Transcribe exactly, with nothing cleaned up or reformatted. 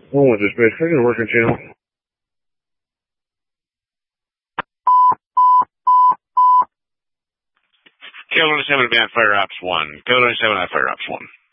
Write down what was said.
One with this bitch. I got a working channel. Kilo twenty-seven at Fire Ops one. Kilo twenty-seven at Fire Ops one.